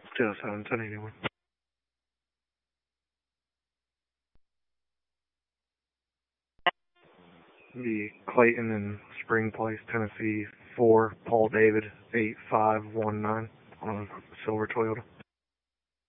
207, 1081. The Clayton in Spring Place, Tennessee, 4, Paul David, 8519 on a silver Toyota.